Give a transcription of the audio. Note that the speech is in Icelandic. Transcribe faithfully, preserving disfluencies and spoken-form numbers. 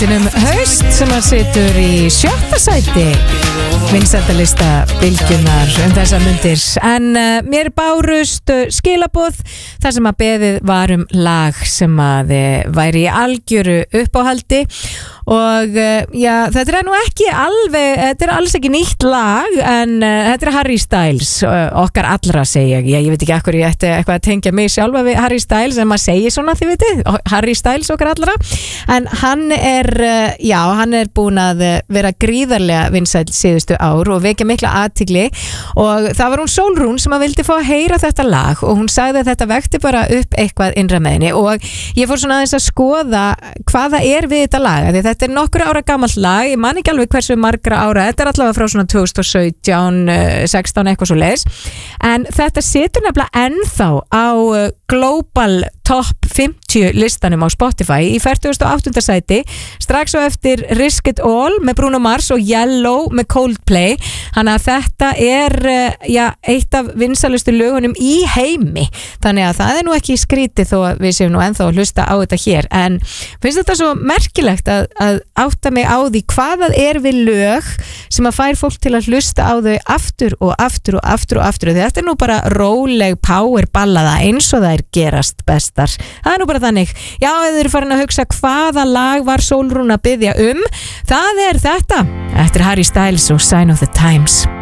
þættinum Haust sem að situr í sjötta sæti vinsældalista bylgjunar um þessar mundir. En uh, mér bárust uh, skilaboð þar sem að beðið var um lag sem að uh, væri í algjöru uppáhaldi og uh, já, þetta er nú ekki alveg, þetta er alls ekki nýtt lag en uh, þetta er Harry Styles, uh, okkar allra segja ég, ég veit ekki ekkur ég ætti eitthvað að tengja mig sjálfa við Harry Styles en maður segir svona þið veitir, Harry Styles okkar allra, en hann er, uh, já, hann er búin að vera gríðarlega vinsæll síðustu ár og vekja mikla athygli og það var hún Sólrún sem að vildi fá að heyra þetta lag og hún sagði að þetta vekti bara upp eitthvað innra með henni og ég fór svona aðeins að skoða hvaða er við þetta lag, því þetta er nokkur ára gamalt lag, ég man ekki alveg hversu margra ára, þetta er allavega frá svona tvö þúsund og sautján, sextán eitthvað svo leiðis, en þetta situr nefnilega ennþá á Global Top fimmtíu listanum á Spotify í fertugasta og áttunda sæti, strax á eftir Risk It All með Bruno Mars og Yellow með Coldplay, þannig að þetta er já, eitt af vinsælustu lögunum í heimi, þannig að það er nú ekki skrítið þó að við séum nú ennþá að hlusta á þetta hér, en finnst þetta svo merkilegt að, að átta mig á því hvað það er við lög sem að fær fólk til að hlusta á þau aftur og aftur og aftur og aftur, því þetta er nú bara róleg power ballaða eins og það er gerast bestar, það er nú bara þannig. Já, ef þið eru farin að hugsa hvaða lag var Sólrún að biðja um, það er þetta, eftir Harry Styles og Sign of the Times.